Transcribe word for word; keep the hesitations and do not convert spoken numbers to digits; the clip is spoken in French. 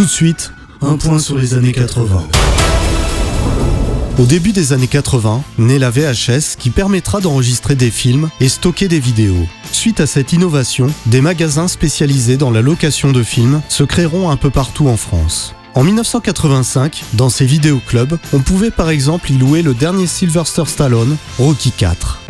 Tout de suite, un point sur les années quatre-vingts. Au début des années quatre-vingts, naît la V H S qui permettra d'enregistrer des films et stocker des vidéos. Suite à cette innovation, des magasins spécialisés dans la location de films se créeront un peu partout en France. En dix-neuf cent quatre-vingt-cinq, dans ces vidéoclubs, on pouvait par exemple y louer le dernier Sylvester Stallone, Rocky quatre.